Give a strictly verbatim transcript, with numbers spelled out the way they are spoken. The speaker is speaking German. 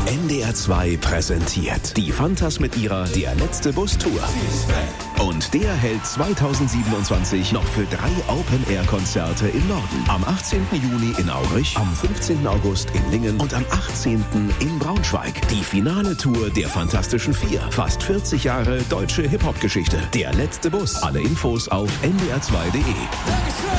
N D R zwei präsentiert die Phantas mit ihrer Der letzte Bus Tour. Und der hält zweitausendsiebenundzwanzig noch für drei Open-Air-Konzerte im Norden. Am achtzehnten Juni in Aurich, am fünfzehnten August in Lingen und am achtzehnten in Braunschweig. Die finale Tour der Fantastischen Vier. Fast vierzig Jahre deutsche Hip-Hop-Geschichte. Der letzte Bus. Alle Infos auf n d r zwei punkt d e.